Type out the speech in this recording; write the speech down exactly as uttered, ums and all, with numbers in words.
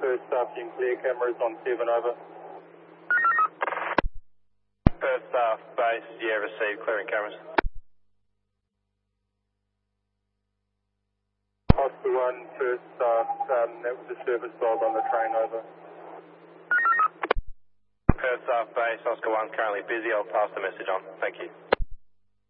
First staff, you can clear cameras on seven over. First staff, base, yeah, received, clearing cameras. Oscar one, first staff, um, that was a service dog on the train over. First staff, base, Oscar one, currently busy, I'll pass the message on. Thank you.